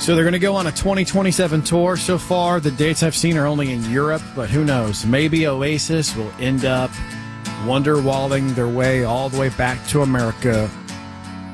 So they're going to go on a 2027 tour. So far, the dates I've seen are only in Europe, but who knows? Maybe Oasis will end up wonderwalling their way all the way back to America